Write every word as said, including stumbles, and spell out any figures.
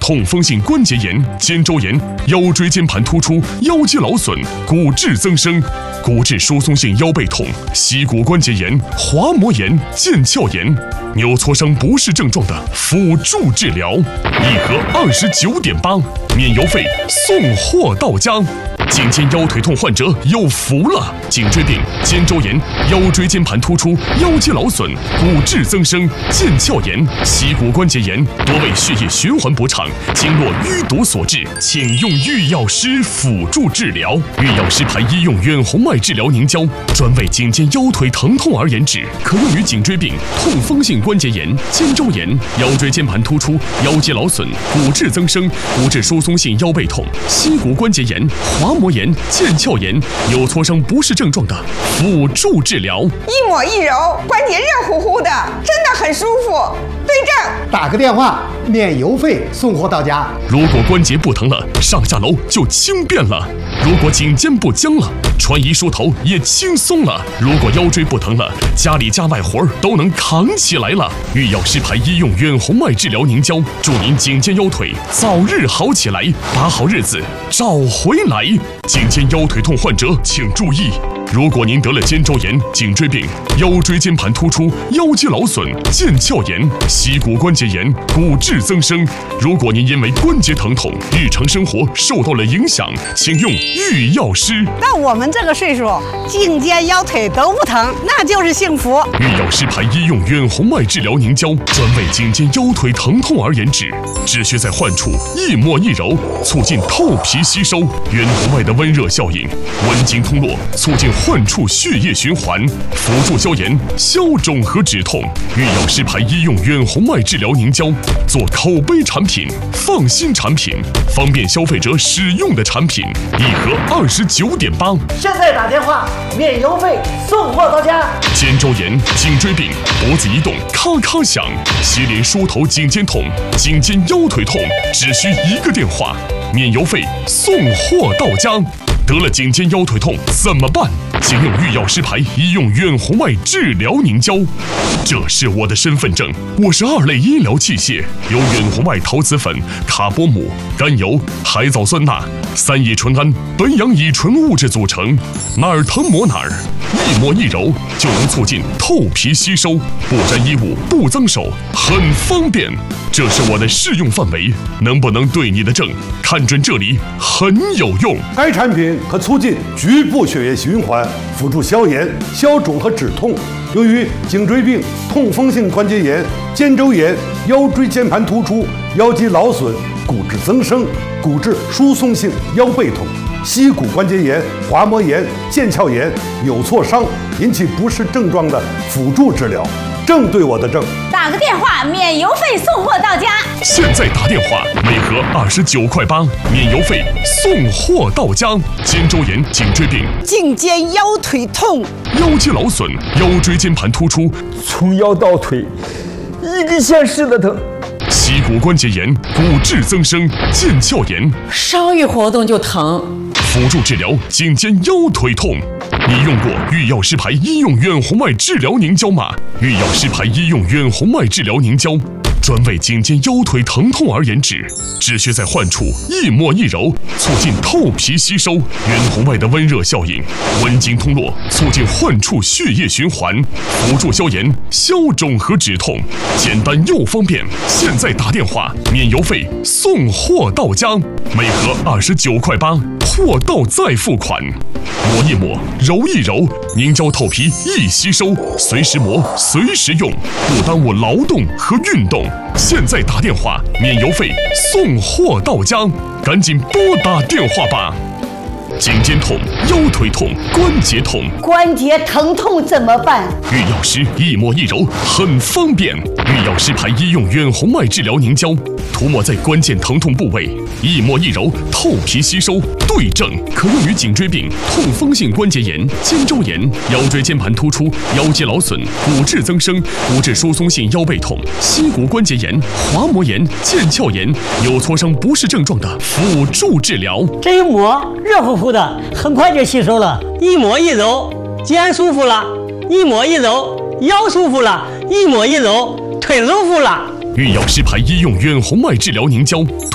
痛风性关节炎、肩周炎、腰椎间盘突出、腰肌劳损、骨质增生、骨质疏松性腰背痛、膝骨关节炎、滑膜炎、腱鞘炎、扭挫伤不适症状的辅助治疗，一盒二十九点八，免邮费送货到家。颈肩腰腿痛患者有福了！颈椎病、肩周炎、腰椎间盘突出、腰肌劳损、骨质增生、腱鞘炎、膝骨关节炎多为血液循环不畅、经络淤堵所致，请用玉药师辅助治疗。玉药师牌医用远红外治疗凝胶，专为颈肩腰腿疼痛而研制，可用于颈椎病、痛风性关节炎、肩周炎、腰椎间盘突出、腰肌劳损、骨质增生、骨质疏松性腰背痛、膝骨关节炎、滑膜炎、腱鞘炎、扭挫伤不适症状的辅助治疗， 一抹一揉，关节热乎乎的，真的很舒服。对症， 打个电话，免邮费送货到家。 如果关节不疼了，上下楼就轻便了；如果颈肩不僵了，穿衣梳头也轻松了；如果腰椎不疼了，家里家外活儿都能扛起来了。玉药师牌医用远红外治疗凝胶，祝您颈肩腰腿早日好起来，把好日子找回来。颈肩腰腿痛患者请注意，如果您得了肩周炎、颈椎病、腰椎间盘突出、腰肌劳损、腱鞘炎、膝骨关节炎、骨质增生，如果您因为关节疼痛，日常生活受到了影响，请用玉药师。 到我们这个岁数，颈肩腰腿都不疼，那就是幸福。 玉药师牌医用远红外治疗凝胶，专为颈肩腰腿疼痛而研制，只需在患处一抹一揉，促进透皮吸收。远红外的温热效应，温经通络，促进患处血液循环，辅助消炎、消肿和止痛。玉药师牌医用远红外治疗凝胶，做口碑产品、放心产品、方便消费者使用的产品，一盒二十九点八。 现在打电话，免邮费送货到家。 肩周炎、颈椎病、脖子移动咔咔响，接连梳头颈肩痛、颈肩腰腿痛，只需一个电话，免邮费送货到家。得了颈肩腰腿痛怎么办？请用玉药师牌医用远红外治疗凝胶，这是我的身份证，我是二类医疗器械，由远红外陶瓷粉、卡波姆、甘油、海藻酸钠、三乙醇胺、苯氧乙醇物质组成，哪儿疼抹哪儿，一抹一揉就能促进透皮吸收，不沾衣物，不脏手，很方便。这是我的适用范围，能不能对你的症，看准这里很有用。 该产品可促进局部血液循环，辅助消炎、消肿和止痛，用于颈椎病、痛风性关节炎、肩周炎、腰椎间盘突出、腰肌劳损、骨质增生、骨质疏松性腰背痛、膝骨关节炎、滑膜炎、腱鞘炎、扭挫伤引起不适症状的辅助治疗，正对我的症。 打个电话，免邮费送货到家。 现在打电话，每盒二十九块八，免邮费送货到家。肩周炎、颈椎病、 颈肩腰腿痛、 腰肌劳损、腰椎间盘突出， 从腰到腿一根线似的疼。 膝骨关节炎、骨质增生、腱鞘炎， 稍一活动就疼。 辅助治疗颈肩腰腿痛。你用过玉药师牌医用远红外治疗凝胶吗？玉药师牌医用远红外治疗凝胶，专为颈肩腰腿疼痛而研制，只需在患处一抹一揉，促进透皮吸收。远红外的温热效应，温经通络，促进患处血液循环，辅助消炎、消肿和止痛，简单又方便。现在打电话，免邮费送货到家，每盒二十九块八，货到再付款。抹一抹，揉一揉，凝胶透皮易吸收，随时磨，随时用，不耽误劳动和运动。现在打电话，免邮费送货到家，赶紧拨打电话吧。颈肩痛、腰腿痛、关节痛， 关节疼痛怎么办？ 玉药师一抹一揉很方便。玉药师牌医用远红外治疗凝胶，涂抹在关键疼痛部位，一抹一揉透皮吸收，对症，可用于颈椎病、痛风性关节炎、肩周炎、腰椎间盘突出、腰肌劳损、骨质增生、骨质疏松性腰背痛、膝骨关节炎、滑膜炎、腱鞘炎、扭挫伤不适症状的辅助治疗。 这一抹热乎乎的，很快就吸收了。一抹一揉，肩舒服了；一抹一揉，腰舒服了；一抹一揉，腿舒服了。 玉药师牌医用远红外治疗凝胶。